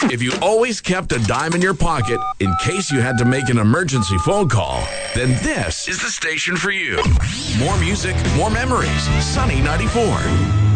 If you always kept a dime in your pocket in case you had to make an emergency phone call, then this is the station for you. More music, more memories. Sunny 94.